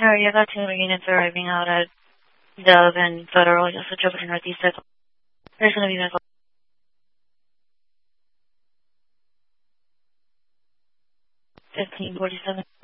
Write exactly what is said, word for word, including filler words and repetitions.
Sorry, I got two units arriving out at Dove and Federal, just switch over to Northeast. There's going to be fifteen forty-seven.